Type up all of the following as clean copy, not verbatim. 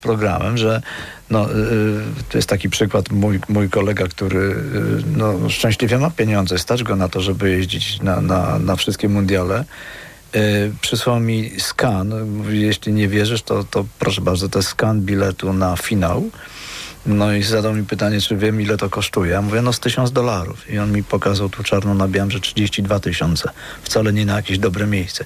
programem, że to jest taki przykład, mój kolega, który szczęśliwie ma pieniądze, stać go na to, żeby jeździć na wszystkie mundiale. Przysłał mi skan, mówi, jeśli nie wierzysz, to proszę bardzo, to jest skan biletu na finał. No i zadał mi pytanie, czy wiem, ile to kosztuje. Ja mówię, z $1000. I on mi pokazał tu czarno na białym, że 32 000. Wcale nie na jakieś dobre miejsce.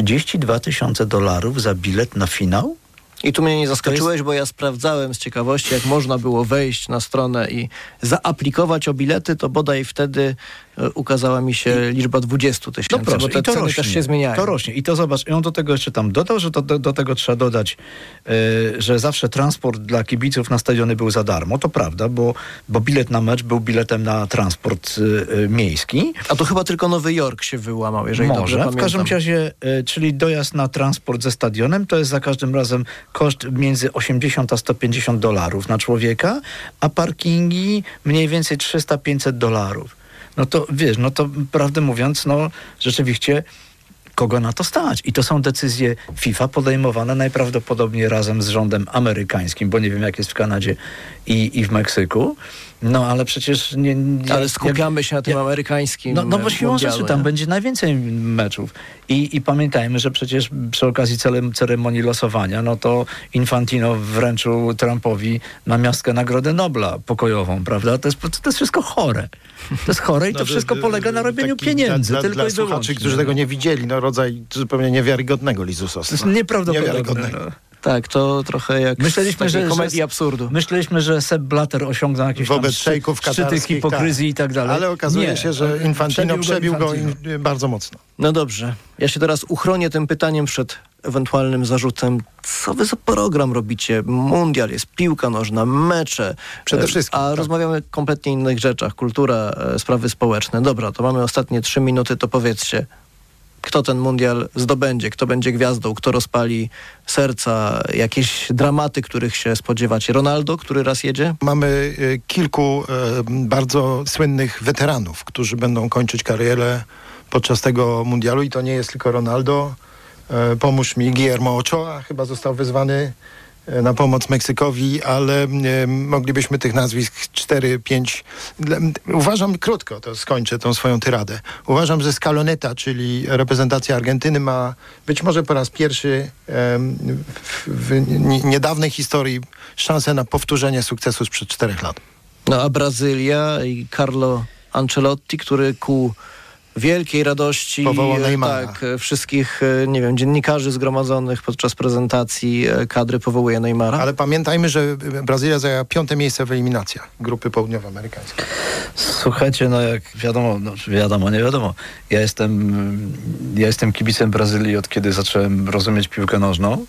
$32 000 za bilet na finał? I tu mnie nie zaskoczyłeś, bo ja sprawdzałem z ciekawości, jak można było wejść na stronę i zaaplikować o bilety, to bodaj wtedy ukazała mi się liczba 20 000, no proszę, bo te ceny też się zmieniają. To rośnie. I to zobacz, i on do tego jeszcze tam dodał, że do tego trzeba dodać, że zawsze transport dla kibiców na stadiony był za darmo. To prawda, bo bilet na mecz był biletem na transport miejski. A to chyba tylko Nowy Jork się wyłamał, jeżeli dobrze pamiętam. W każdym razie, czyli dojazd na transport ze stadionem, to jest za każdym razem koszt między $80 a $150 na człowieka, a parkingi mniej więcej $300-500. No to wiesz, to prawdę mówiąc, rzeczywiście kogo na to stać? I to są decyzje FIFA podejmowane najprawdopodobniej razem z rządem amerykańskim, bo nie wiem, jak jest w Kanadzie i w Meksyku. No, ale przecież nie... Ale skupiamy się na tym amerykańskim bo siłą rzeczy tam będzie najwięcej meczów. I pamiętajmy, że przecież przy okazji ceremonii losowania, to Infantino wręczył Trumpowi namiastkę Nagrody Nobla pokojową, prawda? To jest wszystko chore. To jest chore i to wszystko polega na robieniu pieniędzy. Dla słuchaczy, którzy tego nie widzieli, rodzaj zupełnie niewiarygodnego lizusostwa. To jest nieprawdopodobne. Tak, to trochę jak komedii absurdu. Myśleliśmy, że Sepp Blatter osiągnął jakieś wobec szejków szczyty hipokryzji i tak dalej. Ale okazuje się, że Infantino przebił go bardzo mocno. No dobrze. Ja się teraz uchronię tym pytaniem przed ewentualnym zarzutem. Co wy za program robicie? Mundial jest, piłka nożna, mecze. Przede wszystkim. A rozmawiamy o kompletnie innych rzeczach. Kultura, sprawy społeczne. Dobra, to mamy ostatnie 3 minuty, to powiedzcie, kto ten mundial zdobędzie, kto będzie gwiazdą, kto rozpali serca, jakieś dramaty, których się spodziewacie. Ronaldo, który raz jedzie? Mamy kilku bardzo słynnych weteranów, którzy będą kończyć karierę podczas tego mundialu i to nie jest tylko Ronaldo. Pomóż mi, Guillermo Ochoa chyba został wezwany na pomoc Meksykowi, ale moglibyśmy tych nazwisk 4-5... Uważam, krótko to skończę tą swoją tyradę. Uważam, że Scaloneta, czyli reprezentacja Argentyny, ma być może po raz pierwszy w niedawnej historii szansę na powtórzenie sukcesu sprzed 4 lat. No a Brazylia i Carlo Ancelotti, który ku wielkiej radości wszystkich, dziennikarzy zgromadzonych podczas prezentacji kadry powołuje Neymara. Ale pamiętajmy, że Brazylia zajęła 5. miejsce w eliminacjach grupy południowoamerykańskiej. Słuchajcie, jak wiadomo, nie wiadomo. Ja jestem kibicem Brazylii od kiedy zacząłem rozumieć piłkę nożną,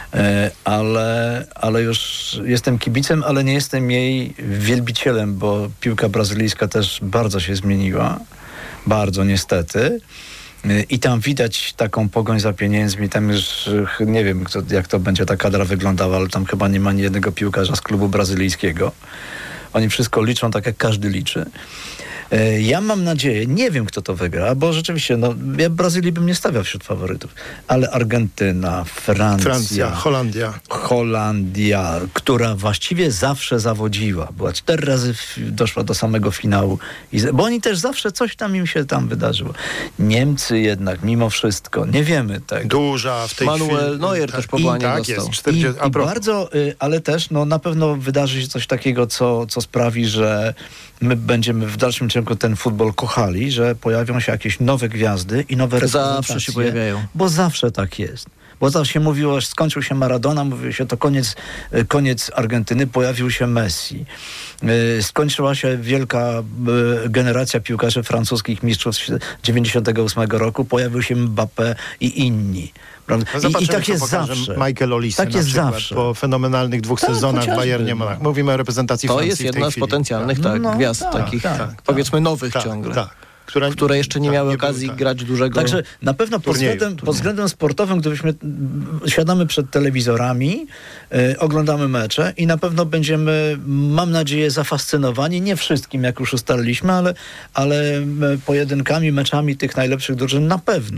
ale już jestem kibicem, ale nie jestem jej wielbicielem, bo piłka brazylijska też bardzo się zmieniła. Bardzo niestety. I tam widać taką pogoń za pieniędzmi. Tam już nie wiem, jak to będzie ta kadra wyglądała, ale tam chyba nie ma ani jednego piłkarza z klubu brazylijskiego. Oni wszystko liczą tak, jak każdy liczy. Ja mam nadzieję, nie wiem, kto to wygra, bo rzeczywiście, ja Brazylii bym nie stawiał wśród faworytów, ale Argentyna, Francja, Holandia, która właściwie zawsze zawodziła. Była 4 razy, doszła do samego finału. Bo oni też zawsze coś tam im się tam wydarzyło. Niemcy jednak, mimo wszystko, nie wiemy tego. Duża w tej chwili. Manuel Neuer też powołanie dostał. I bardzo, ale też na pewno wydarzy się coś takiego, co sprawi, że my będziemy w dalszym ciągu ten futbol kochali, że pojawią się jakieś nowe gwiazdy i nowe reprezentacje. Zawsze się pojawiają. Bo zawsze tak jest. Bo zawsze się mówiło, że skończył się Maradona, mówiło się, to koniec Argentyny, pojawił się Messi. Skończyła się wielka generacja piłkarzy francuskich mistrzów 98 roku, pojawił się Mbappé i inni. I tak jest zawsze. Michael Olise tak jest zawsze. Po fenomenalnych 2 sezonach w Bayernie Monachium. Mówimy o reprezentacji Francji. To jest jedna z potencjalnych gwiazd takich, powiedzmy nowych ciągle. Które jeszcze nie miały okazji grać dużego Także na pewno pod względem sportowym, gdybyśmy siadamy przed telewizorami, oglądamy mecze i na pewno będziemy, mam nadzieję, zafascynowani, nie wszystkim, jak już ustaliliśmy, ale pojedynkami, meczami tych najlepszych drużyn na pewno.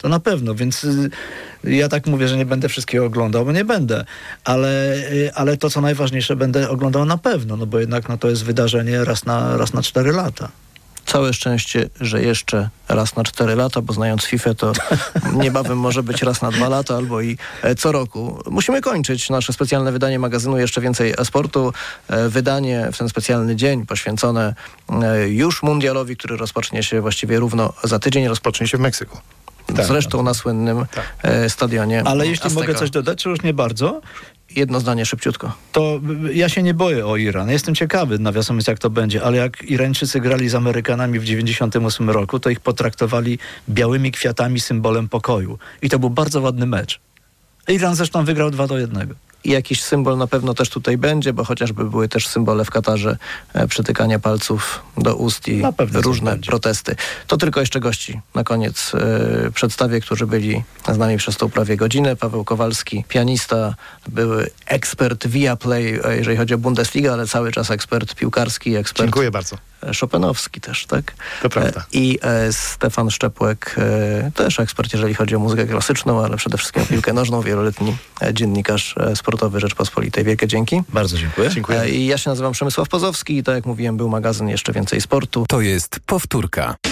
To na pewno, więc ja tak mówię, że nie będę wszystkiego oglądał, bo nie będę, ale to, co najważniejsze, będę oglądał na pewno, no bo jednak to jest wydarzenie raz na 4 lata. Całe szczęście, że jeszcze raz na 4 lata, bo znając FIFA, to niebawem może być raz na 2 lata albo i co roku. Musimy kończyć nasze specjalne wydanie magazynu Jeszcze Więcej Sportu. Wydanie w ten specjalny dzień poświęcone już mundialowi, który rozpocznie się właściwie równo za tydzień. Rozpocznie się w Meksyku. Zresztą na słynnym stadionie. Ale jeśli Azteca. mogę coś dodać, czy już nie bardzo? Jedno zdanie szybciutko. To ja się nie boję o Iran. Jestem ciekawy, nawiasem mówiąc, jak to będzie, ale jak Irańczycy grali z Amerykanami w 98 roku, to ich potraktowali białymi kwiatami, symbolem pokoju. I to był bardzo ładny mecz. Iran zresztą wygrał 2-1. I jakiś symbol na pewno też tutaj będzie, bo chociażby były też symbole w Katarze przytykania palców do ust i różne protesty. To tylko jeszcze gości na koniec przedstawię, którzy byli z nami przez tą prawie godzinę. Paweł Kowalski, pianista, były ekspert Viaplay, jeżeli chodzi o Bundesligę, ale cały czas ekspert piłkarski, ekspert... Dziękuję bardzo. Chopinowski też, tak? To prawda. I Stefan Szczepłek, też ekspert, jeżeli chodzi o muzykę klasyczną, ale przede wszystkim o piłkę nożną, wieloletni dziennikarz sportowy Rzeczpospolitej. Wielkie dzięki. Bardzo dziękuję. I ja się nazywam Przemysław Pozowski i tak jak mówiłem, był magazyn Jeszcze Więcej Sportu. To jest powtórka.